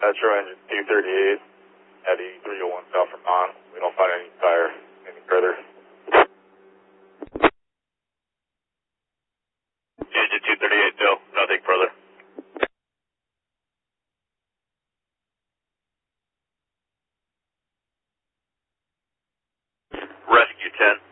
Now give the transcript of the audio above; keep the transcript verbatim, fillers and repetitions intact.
Metro engine two thirty-eight at E three oh one south from on. We don't find any fire any further. Engine two thirty-eight, Bill. Nothing further. Rescue ten.